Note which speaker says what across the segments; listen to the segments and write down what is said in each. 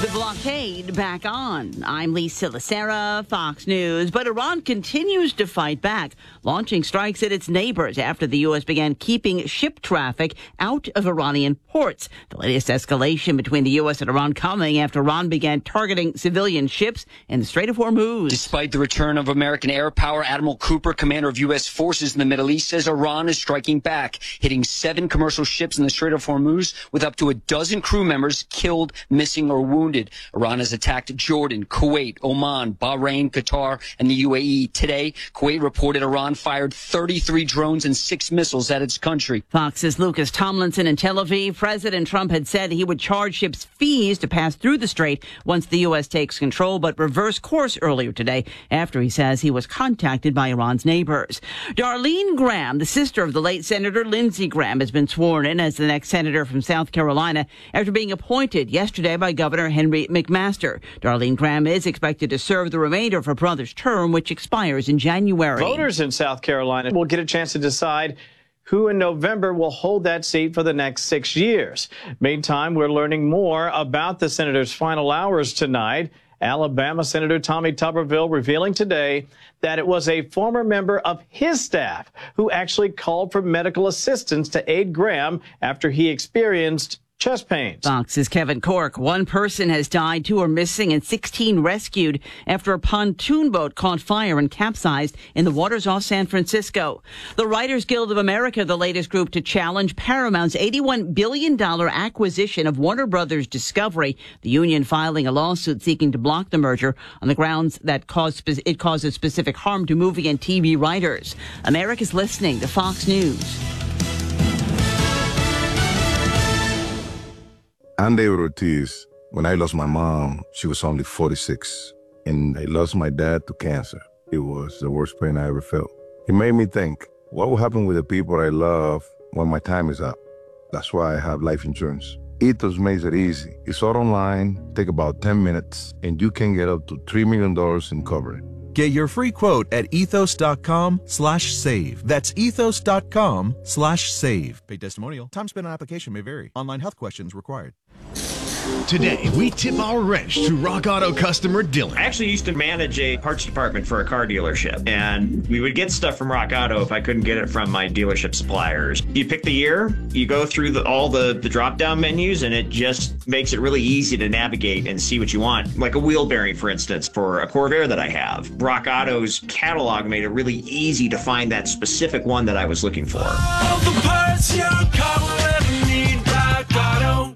Speaker 1: The blockade back on. I'm Lisa Lacera, Fox News. But Iran continues to fight back, launching strikes at its neighbors after the U.S. began keeping ship traffic out of Iranian ports. The latest escalation between the U.S. and Iran coming after Iran began targeting civilian ships in the Strait of Hormuz.
Speaker 2: Despite the return of American air power, Admiral Cooper, commander of U.S. forces in the Middle East, says Iran is striking back, hitting 7 commercial ships in the Strait of Hormuz with up to a dozen crew members killed, missing, or wounded. Iran has attacked Jordan, Kuwait, Oman, Bahrain, Qatar, and the UAE. Today, Kuwait reported Iran fired 33 drones and 6 missiles at its country.
Speaker 1: Fox's Lucas Tomlinson in Tel Aviv. President Trump had said he would charge ships fees to pass through the strait once the U.S. takes control, but reversed course earlier today after he says he was contacted by Iran's neighbors. Darlene Graham, the sister of the late Senator Lindsey Graham, has been sworn in as the next senator from South Carolina after being appointed yesterday by Governor Henry McMaster. Darlene Graham is expected to serve the remainder of her brother's term, which expires in January.
Speaker 3: Voters in South Carolina will get a chance to decide who in November will hold that seat for the next 6 years. Meantime, we're learning more about the senator's final hours tonight. Alabama Senator Tommy Tuberville revealing today that it was a former member of his staff who actually called for medical assistance to aid Graham after he experienced chest pains.
Speaker 1: Fox's Kevin Cork. 1 person has died, 2 are missing, and 16 rescued after a pontoon boat caught fire and capsized in the waters off San Francisco. The Writers Guild of America, the latest group to challenge Paramount's $81 billion acquisition of Warner Brothers Discovery. The union filing a lawsuit seeking to block the merger on the grounds that it causes specific harm to movie and TV writers. America's listening to Fox News.
Speaker 4: I'm David Ortiz. When I lost my mom, she was only 46, and I lost my dad to cancer. It was the worst pain I ever felt. It made me think, what will happen with the people I love when my time is up? That's why I have life insurance. Ethos makes it easy. It's all online, take about 10 minutes, and you can get up to $3 million in coverage.
Speaker 5: Get your free quote at ethos.com/save. That's ethos.com/save. Paid testimonial. Time spent on application may vary. Online health questions required.
Speaker 6: Today, we tip our wrench to Rock Auto customer Dylan.
Speaker 7: I actually used to manage a parts department for a car dealership, and we would get stuff from Rock Auto if I couldn't get it from my dealership suppliers. You pick the year, you go through all the drop-down menus, and it just makes it really easy to navigate and see what you want. Like a wheel bearing, for instance, for a Corvair that I have. Rock Auto's catalog made it really easy to find that specific one that I was looking for.
Speaker 8: All the parts your car will ever need, Rock Auto.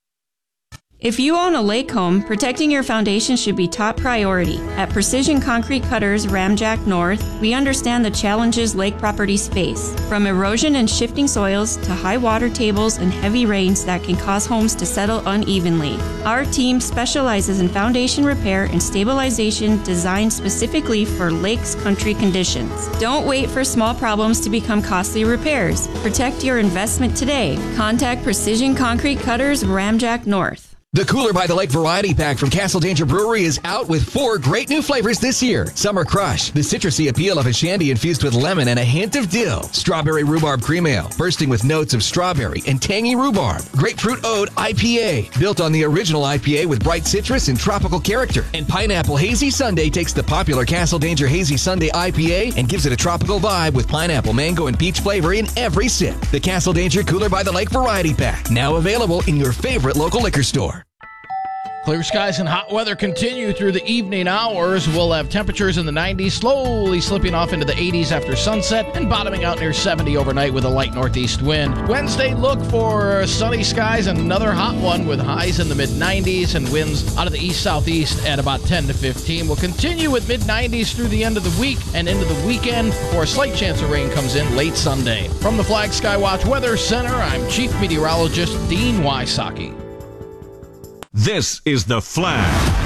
Speaker 9: If you own a lake home, protecting your foundation should be top priority. At Precision Concrete Cutters Ramjack North, we understand the challenges lake properties face, from erosion and shifting soils to high water tables and heavy rains that can cause homes to settle unevenly. Our team specializes in foundation repair and stabilization designed specifically for lakes country conditions. Don't wait for small problems to become costly repairs. Protect your investment today. Contact Precision Concrete Cutters Ramjack North.
Speaker 10: The Cooler by the Lake Variety Pack from Castle Danger Brewery is out with 4 great new flavors this year. Summer Crush, the citrusy appeal of a shandy infused with lemon and a hint of dill. Strawberry Rhubarb Cream Ale, bursting with notes of strawberry and tangy rhubarb. Grapefruit Ode IPA, built on the original IPA with bright citrus and tropical character. And Pineapple Hazy Sundae takes the popular Castle Danger Hazy Sundae IPA and gives it a tropical vibe with pineapple, mango, and peach flavor in every sip. The Castle Danger Cooler by the Lake Variety Pack, now available in your favorite local liquor store.
Speaker 11: Clear skies and hot weather continue through the evening hours. We'll have temperatures in the 90s, slowly slipping off into the 80s after sunset, and bottoming out near 70 overnight with a light northeast wind. Wednesday, look for sunny skies and another hot one with highs in the mid-90s and winds out of the east-southeast at about 10 to 15. We'll continue with mid-90s through the end of the week and into the weekend before a slight chance of rain comes in late Sunday. From the Flag Skywatch Weather Center, I'm Chief Meteorologist Dean Wysocki.
Speaker 12: This is The Flag.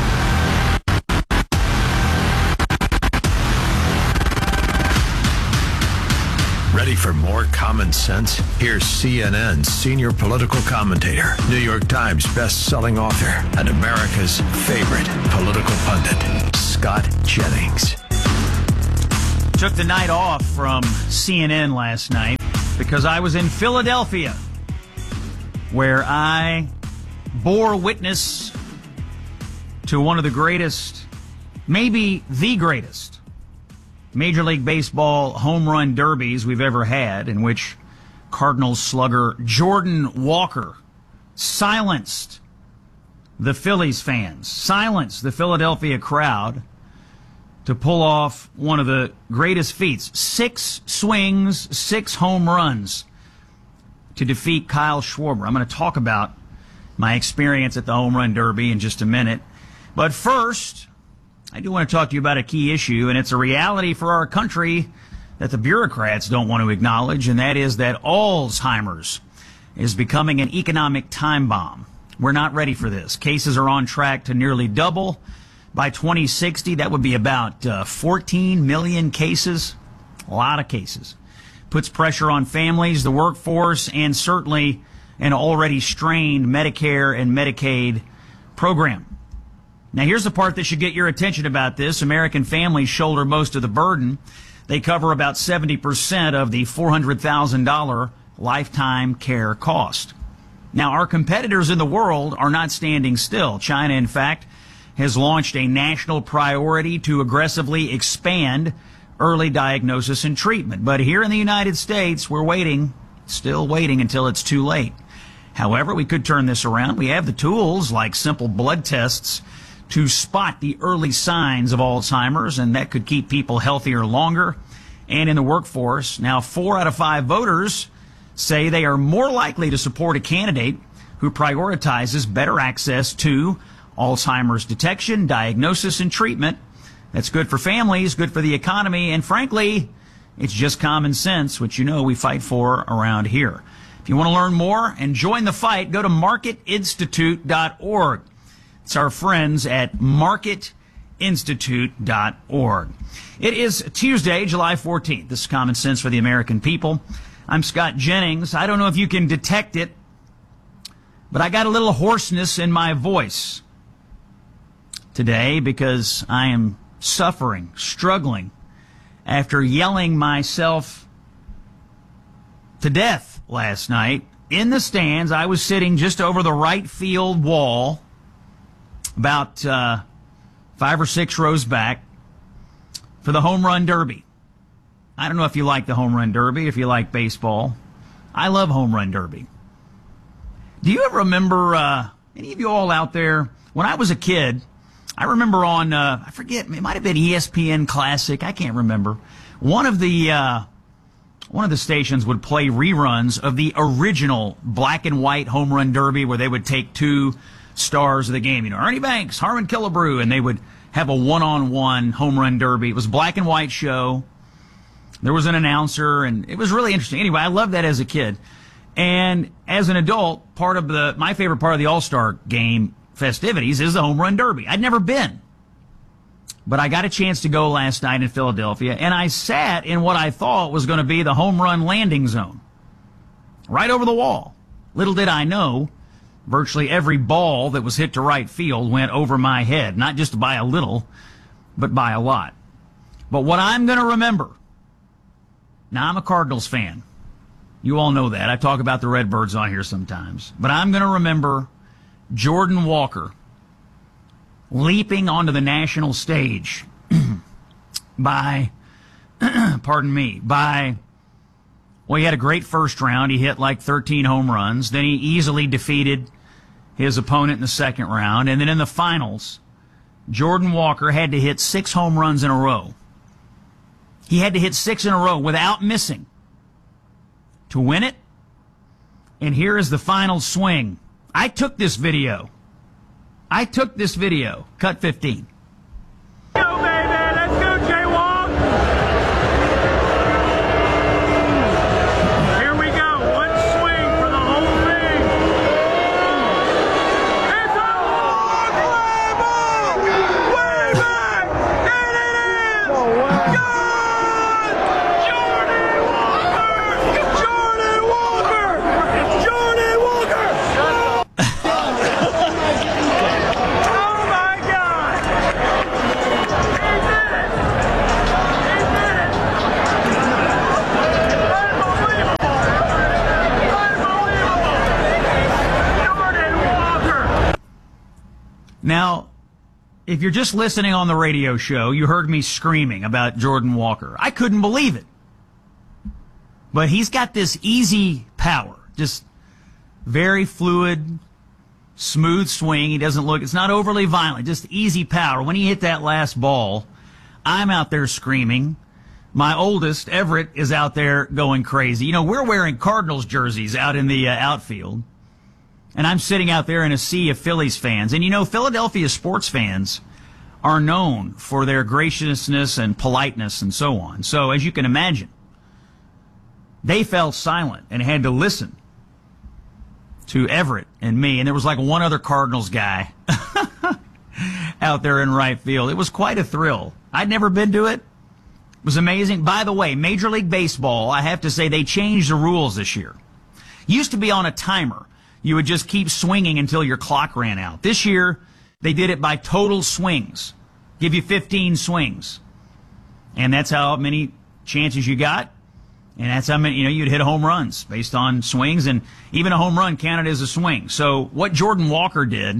Speaker 6: Ready for more common sense? Here's CNN's senior political commentator, New York Times best-selling author, and America's favorite political pundit, Scott Jennings.
Speaker 13: Took the night off from CNN last night because I was in Philadelphia, where I bore witness to one of the greatest, maybe the greatest, Major League Baseball home run derbies we've ever had, in which Cardinals slugger Jordan Walker silenced the Phillies fans, silenced the Philadelphia crowd to pull off one of the greatest feats. 6 swings, 6 home runs to defeat Kyle Schwarber. I'm going to talk about my experience at the Home Run Derby in just a minute. But first, I do want to talk to you about a key issue, and it's a reality for our country that the bureaucrats don't want to acknowledge, and that is that Alzheimer's is becoming an economic time bomb. We're not ready for this. Cases are on track to nearly double. By 2060, that would be about 14 million cases. A lot of cases. Puts pressure on families, the workforce, and certainly an already strained Medicare and Medicaid program. Now, here's the part that should get your attention about this. American families shoulder most of the burden. They cover about 70% of the $400,000 lifetime care cost. Now, our competitors in the world are not standing still. China, in fact, has launched a national priority to aggressively expand early diagnosis and treatment. But here in the United States, we're waiting, still waiting until it's too late. However, we could turn this around. We have the tools like simple blood tests to spot the early signs of Alzheimer's, and that could keep people healthier longer. And in the workforce, now 4 out of 5 voters say they are more likely to support a candidate who prioritizes better access to Alzheimer's detection, diagnosis, and treatment. That's good for families, good for the economy, and frankly, it's just common sense, which you know we fight for around here. If you want to learn more and join the fight, go to marketinstitute.org. It's our friends at marketinstitute.org. It is Tuesday, July 14th. This is Common Sense for the American People. I'm Scott Jennings. I don't know if you can detect it, but I got a little hoarseness in my voice today because I am suffering, struggling after yelling myself to death last night. In the stands, I was sitting just over the right field wall, about 5 or 6 rows back, for the Home Run Derby. I don't know if you like the Home Run Derby, if you like baseball. I love Home Run Derby. Do you ever remember, any of you all out there, when I was a kid, I remember on, I forget, it might have been ESPN Classic, I can't remember. One of the stations would play reruns of the original black and white Home Run Derby, where they would take 2 stars of the game, Ernie Banks, Harmon Killebrew, and they would have a one-on-one Home Run Derby. It was a black and white show. There was an announcer, and it was really interesting. Anyway, I loved that as a kid. And as an adult, my favorite part of the All-Star Game festivities is the Home Run Derby. I'd never been, but I got a chance to go last night in Philadelphia, and I sat in what I thought was going to be the home run landing zone, right over the wall. Little did I know, virtually every ball that was hit to right field went over my head, not just by a little, but by a lot. But what I'm going to remember, now I'm a Cardinals fan. You all know that. I talk about the Redbirds on here sometimes. But I'm going to remember Jordan Walker leaping onto the national stage by, he had a great first round. He hit like 13 home runs. Then he easily defeated his opponent in the second round. And then in the finals, Jordan Walker had to hit 6 home runs in a row. He had to hit 6 in a row without missing to win it. And here is the final swing. I took this video. Cut 15.
Speaker 8: Go, baby! Let's go, Jaywalk! Here we go. One swing for the whole thing. It's a walk! Way back! And it is! Gone! Jordan Walker! Jordan Walker!
Speaker 13: Now, if you're just listening on the radio show, you heard me screaming about Jordan Walker. I couldn't believe it. But he's got this easy power, just very fluid, smooth swing. He doesn't look, it's not overly violent, just easy power. When he hit that last ball, I'm out there screaming. My oldest, Everett, is out there going crazy. You know, we're wearing Cardinals jerseys out in the outfield. And I'm sitting out there in a sea of Phillies fans. And you know, Philadelphia sports fans are known for their graciousness and politeness and so on. So, as you can imagine, they fell silent and had to listen to Everett and me. And there was like one other Cardinals guy out there in right field. It was quite a thrill. I'd never been to it. It was amazing. By the way, Major League Baseball, I have to say, they changed the rules this year. Used to be on a timer. You would just keep swinging until your clock ran out. This year, they did it by total swings. Give you 15 swings. And that's how many chances you got. And that's how many, you'd hit home runs based on swings. And even a home run counted as a swing. So what Jordan Walker did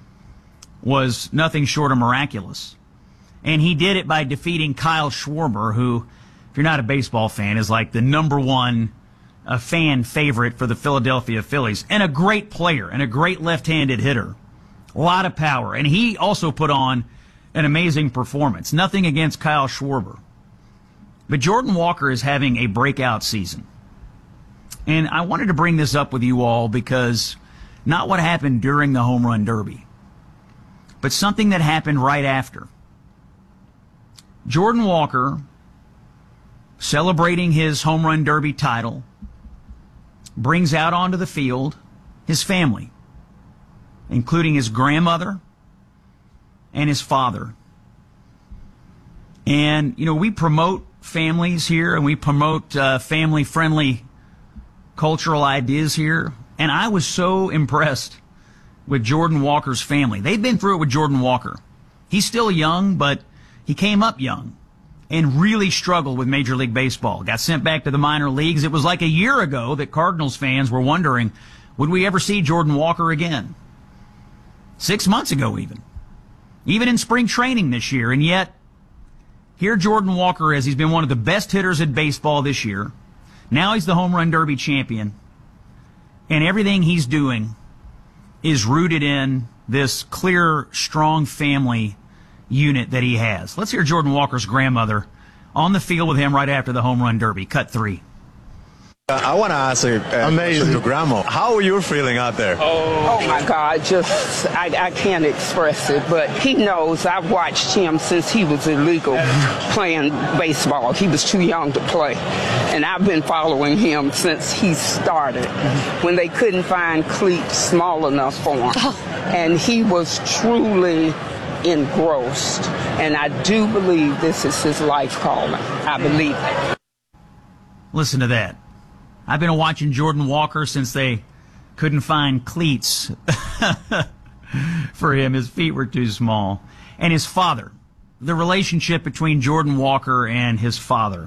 Speaker 13: was nothing short of miraculous. And he did it by defeating Kyle Schwarber, who, if you're not a baseball fan, is like the number one fan favorite for the Philadelphia Phillies. And a great player and a great left-handed hitter. A lot of power. And he also put on an amazing performance. Nothing against Kyle Schwarber. But Jordan Walker is having a breakout season. And I wanted to bring this up with you all because not what happened during the Home Run Derby, but something that happened right after. Jordan Walker, celebrating his Home Run Derby title, brings out onto the field his family, including his grandmother and his father. And, we promote families here and we promote family-friendly cultural ideas here. And I was so impressed with Jordan Walker's family. They've been through it with Jordan Walker. He's still young, but he came up young and really struggled with Major League Baseball. Got sent back to the minor leagues. It was like a year ago that Cardinals fans were wondering, would we ever see Jordan Walker again? 6 months ago even in spring training this year. And yet, here Jordan Walker is. He's been one of the best hitters in baseball this year. Now he's the Home Run Derby champion. And everything he's doing is rooted in this clear, strong family unit that he has. Let's hear Jordan Walker's grandmother on the field with him right after the Home Run Derby. Cut 3.
Speaker 14: I want to ask your grandma, how are you feeling out there?
Speaker 15: Oh my God, I can't express it, but he knows. I've watched him since he was illegal playing baseball. He was too young to play. And I've been following him since he started, when they couldn't find cleats small enough for him. And he was truly engrossed. And I do believe this is his life calling. I believe it.
Speaker 13: Listen to that. I've been watching Jordan Walker since they couldn't find cleats for him. His feet were too small. And his father, the relationship between Jordan Walker and his father.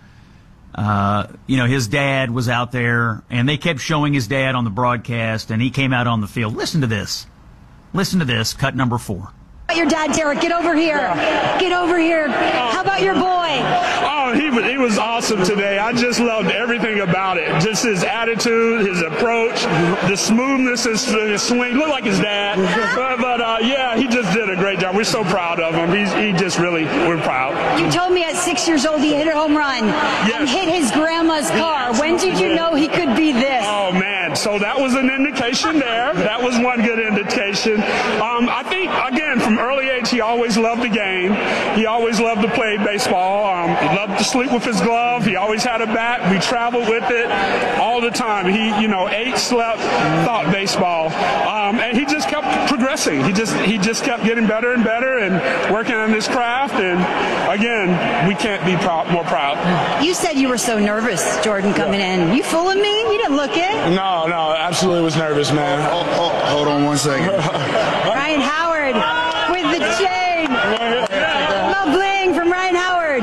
Speaker 13: His dad was out there, and they kept showing his dad on the broadcast, and he came out on the field. Listen to this. Listen to this, cut number 4.
Speaker 16: Your dad, Derek, get over here. Get over here. How about your boy?
Speaker 17: Oh, he was awesome today. I just loved everything about it. Just his attitude, his approach, the smoothness of his swing. Looked like his dad. But he just did a great job. We're so proud of him. We're proud.
Speaker 16: You told me at 6 years old he hit a home run and hit his grandma's car. When did you know he could be this?
Speaker 17: Oh, man. So that was an indication there. That was one good indication. I think, again, from early age, he always loved the game. He always loved to play baseball. He loved to sleep with his glove. He always had a bat. We traveled with it all the time. He, ate, slept, thought baseball. And he just kept progressing. He just kept getting better and better and working on his craft. And again, we can't be more proud.
Speaker 16: You said you were so nervous, Jordan, coming in. You fooling me? You didn't look it.
Speaker 17: No, absolutely was nervous, man.
Speaker 14: Hold on 1 second.
Speaker 16: Ryan Howard with the chain. No bling from Ryan Howard.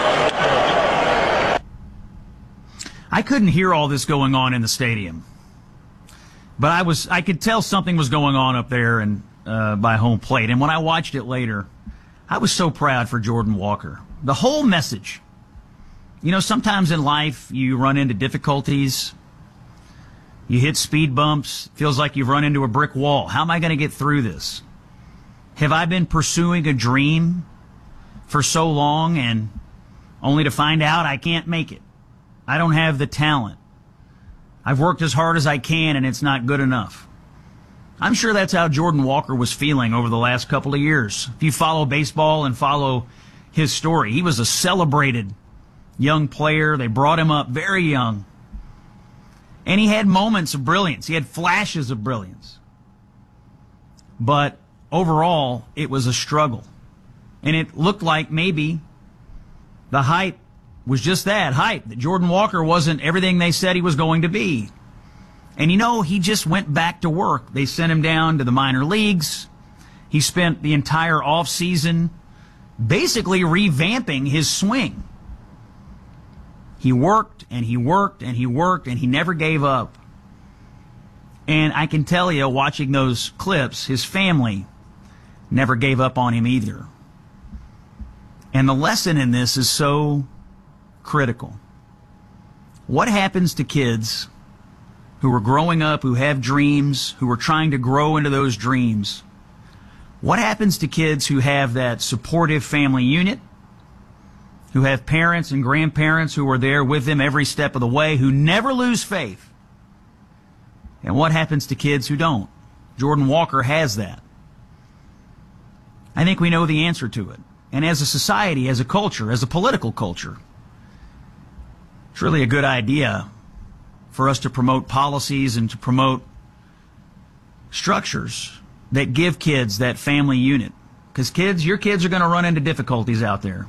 Speaker 13: I couldn't hear all this going on in the stadium. But I could tell something was going on up there and by home plate. And when I watched it later, I was so proud for Jordan Walker. The whole message. You know, sometimes in life you run into difficulties. You hit speed bumps. Feels like you've run into a brick wall. How am I going to get through this? Have I been pursuing a dream for so long and only to find out I can't make it? I don't have the talent. I've worked as hard as I can and it's not good enough. I'm sure that's how Jordan Walker was feeling over the last couple of years. If you follow baseball and follow his story, he was a celebrated young player. They brought him up very young. And he had moments of brilliance. He had flashes of brilliance. But overall, it was a struggle. And it looked like maybe the hype was just that hype, that Jordan Walker wasn't everything they said he was going to be. And you know, he just went back to work. They sent him down to the minor leagues. He spent the entire offseason basically revamping his swing. He worked and he worked and he worked and he never gave up. And I can tell you, watching those clips, his family never gave up on him either. And the lesson in this is so critical. What happens to kids who are growing up, who have dreams, who are trying to grow into those dreams? What happens to kids who have that supportive family unit, who have parents and grandparents who are there with them every step of the way, who never lose faith? And what happens to kids who don't? Jordan Walker has that. I think we know the answer to it. And as a society, as a culture, as a political culture, it's really a good idea for us to promote policies and to promote structures that give kids that family unit. Because your kids are going to run into difficulties out there.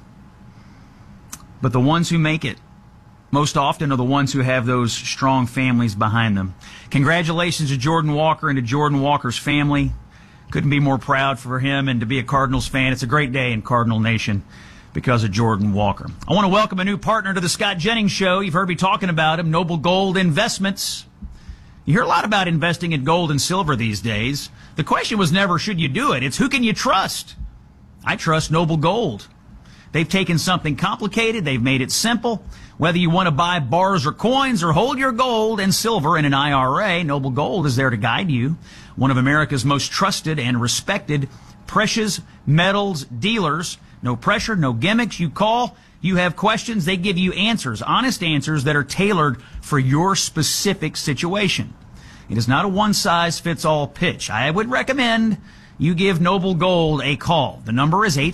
Speaker 13: But the ones who make it most often are the ones who have those strong families behind them. Congratulations to Jordan Walker and to Jordan Walker's family. Couldn't be more proud for him, and to be a Cardinals fan. It's a great day in Cardinal Nation because of Jordan Walker. I want to welcome a new partner to the Scott Jennings Show. You've heard me talking about him, Noble Gold Investments. You hear a lot about investing in gold and silver these days. The question was never, should you do it? It's, who can you trust? I trust Noble Gold. They've taken something complicated, they've made it simple. Whether you want to buy bars or coins or hold your gold and silver in an IRA, Noble Gold is there to guide you. One of America's most trusted and respected precious metals dealers. No pressure, no gimmicks. You call, you have questions, they give you answers, honest answers that are tailored for your specific situation. It is not a one-size-fits-all pitch. I would recommend you give Noble Gold a call. The number is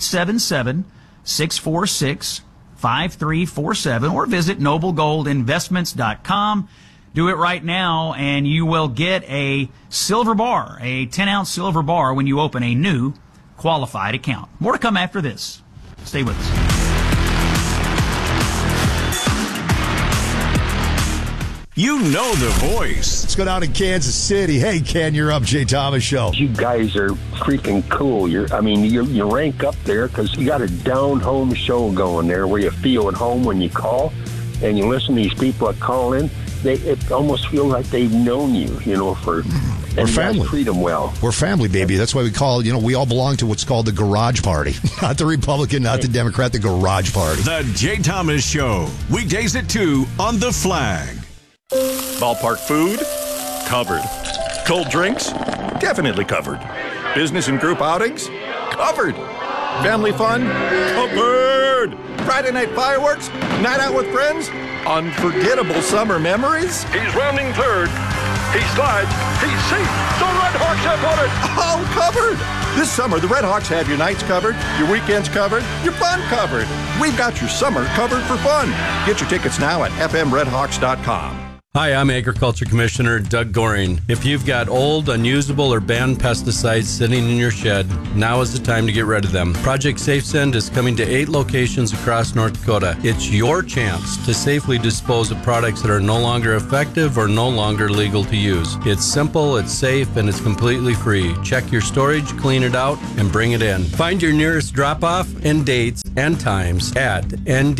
Speaker 13: 877-646-5347, or visit noblegoldinvestments.com. Do it right now, and you will get a silver bar, a 10-ounce silver bar, when you open a new qualified account. More to come after this. Stay with us.
Speaker 12: You know the voice.
Speaker 18: Let's go down to Kansas City. Hey, Ken, you're up, Jay Thomas Show.
Speaker 19: You guys are freaking cool. You rank up there because you got a down-home show going there where you feel at home when you call, and you listen to these people that call in. It almost feels like they've known you, for...
Speaker 18: We're family.
Speaker 19: Treat them well.
Speaker 18: We're family, baby. That's why we call, we all belong to what's called the Garage Party. Not the Republican, not the Democrat, the Garage Party.
Speaker 12: The Jay Thomas Show. Weekdays at 2 on The Flag.
Speaker 20: Ballpark food? Covered. Cold drinks? Definitely covered. Business and group outings? Covered. Family fun? Covered. Friday night fireworks? Night out with friends? Unforgettable summer memories?
Speaker 21: He's rounding third. He slides. He's safe. The Red Hawks have won it.
Speaker 20: All covered. This summer, the Red Hawks have your nights covered, your weekends covered, your fun covered. We've got your summer covered for fun. Get your tickets now at fmredhawks.com.
Speaker 22: Hi, I'm Agriculture Commissioner Doug Goring. If you've got old, unusable, or banned pesticides sitting in your shed, now is the time to get rid of them. Project SafeSend is coming to 8 locations across North Dakota. It's your chance to safely dispose of products that are no longer effective or no longer legal to use. It's simple, it's safe, and it's completely free. Check your storage, clean it out, and bring it in. Find your nearest drop-off and dates and times at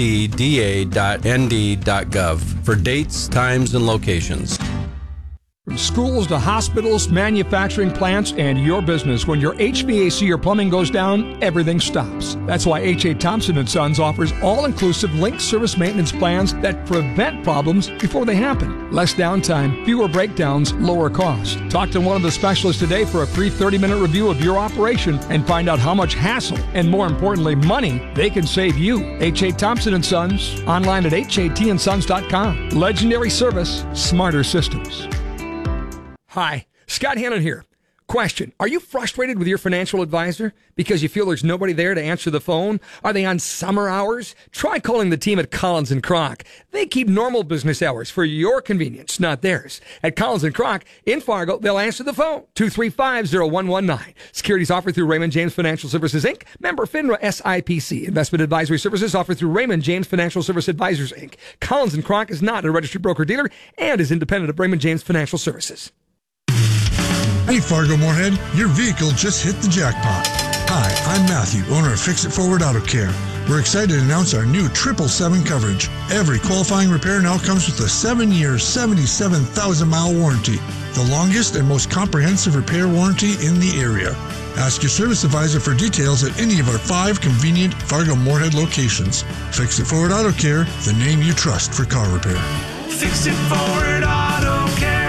Speaker 22: ndda.nd.gov for dates, times, and locations.
Speaker 2: From schools to hospitals, manufacturing plants, and your business, when your HVAC or plumbing goes down, everything stops. That's why H.A. Thompson & Sons offers all-inclusive linked service maintenance plans that prevent problems before they happen. Less downtime, fewer breakdowns, lower cost. Talk to one of the specialists today for a free 30-minute review of your operation and find out how much hassle and, more importantly, money they can save you. H.A. Thompson & Sons, online at hatandsons.com. Legendary service, smarter systems. Hi, Scott Hannon here. Question, are you frustrated with your financial advisor because you feel there's nobody there to answer the phone? Are they on summer hours? Try calling the team at Collins & Kroc. They keep normal business hours for your convenience, not theirs. At Collins & Kroc in Fargo, they'll answer the phone, 235-0119. Securities offered through Raymond James Financial Services, Inc., member FINRA SIPC. Investment advisory services offered through Raymond James Financial Service Advisors, Inc. Collins & Kroc is not a registered broker-dealer and is independent of Raymond James Financial Services.
Speaker 3: Hey Fargo Moorhead, your vehicle just hit the jackpot. Hi, I'm Matthew, owner of Fix It Forward Auto Care. We're excited to announce our new 777 coverage. Every qualifying repair now comes with a 7-year, 77,000-mile warranty, the longest and most comprehensive repair warranty in the area. Ask your service advisor for details at any of our 5 convenient Fargo Moorhead locations. Fix It Forward Auto Care, the name you trust for car repair.
Speaker 8: Fix It Forward Auto Care.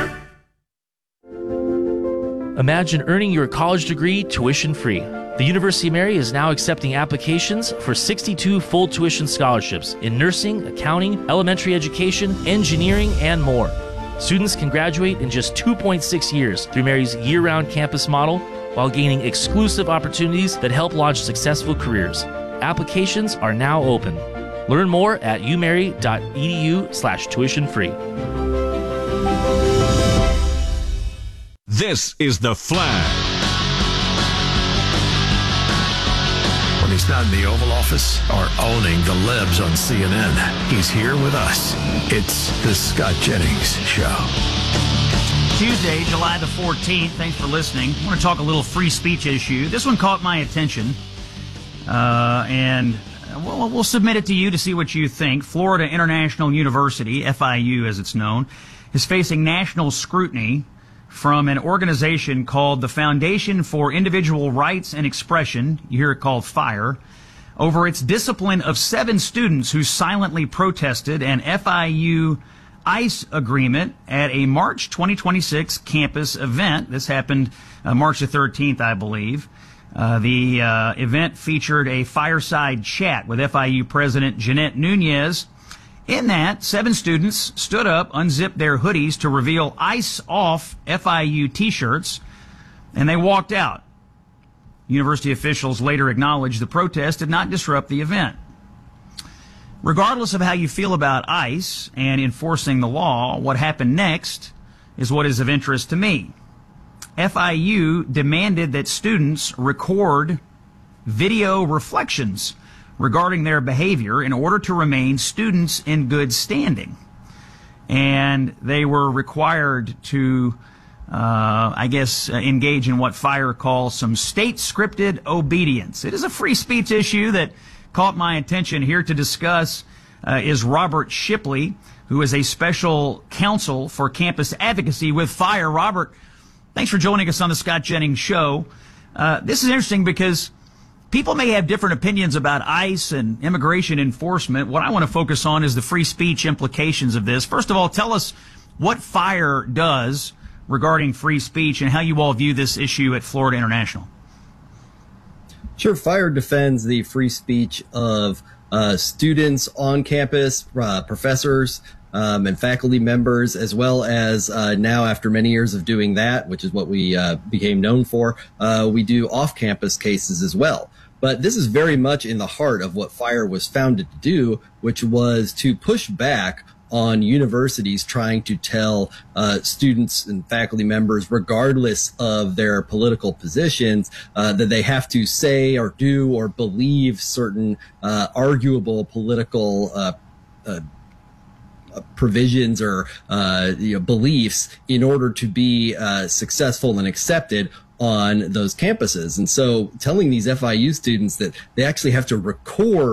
Speaker 23: Imagine earning your college degree tuition-free. The University of Mary is now accepting applications for 62 full tuition scholarships in nursing, accounting, elementary education, engineering, and more. Students can graduate in just 2.6 years through Mary's year-round campus model while gaining exclusive opportunities that help launch successful careers. Applications are now open. Learn more at umary.edu/tuition-free.
Speaker 12: This is The Flag.
Speaker 6: When he's not in the Oval Office or owning the libs on CNN, he's here with us. It's the Scott Jennings Show.
Speaker 13: Tuesday, July the 14th. Thanks for listening. I want to talk a little free speech issue. This one caught my attention, and we'll submit it to you to see what you think. Florida International University, FIU as it's known, is facing national scrutiny from an organization called the Foundation for Individual Rights and Expression, you hear it called FIRE, over its discipline of 7 students who silently protested an FIU ICE agreement at a March 2026 campus event. This happened March the 13th, I believe. The event featured a fireside chat with FIU President Jeanette Nunez. In that, 7 students stood up, unzipped their hoodies to reveal ICE off FIU t-shirts, and they walked out. University officials later acknowledged the protest did not disrupt the event. Regardless of how you feel about ICE and enforcing the law, what happened next is what is of interest to me. FIU demanded that students record video reflections regarding their behavior in order to remain students in good standing. And they were required to, engage in what FIRE calls some state-scripted obedience. It is a free speech issue that caught my attention. Here to discuss is Robert Shipley, who is a special counsel for campus advocacy with FIRE. Robert, thanks for joining us on the Scott Jennings Show. This is interesting because people may have different opinions about ICE and immigration enforcement. What I want to focus on is the free speech implications of this. First of all, tell us what FIRE does regarding free speech and how you all view this issue at Florida International.
Speaker 24: Sure. FIRE defends the free speech of students on campus, professors, and faculty members, as well as now, after many years of doing that, which is what we became known for, we do off-campus cases as well. But this is very much in the heart of what FIRE was founded to do, which was to push back on universities trying to tell students and faculty members, regardless of their political positions, that they have to say or do or believe certain arguable political provisions or beliefs in order to be successful and accepted on those campuses. And so telling these FIU students that they actually have to record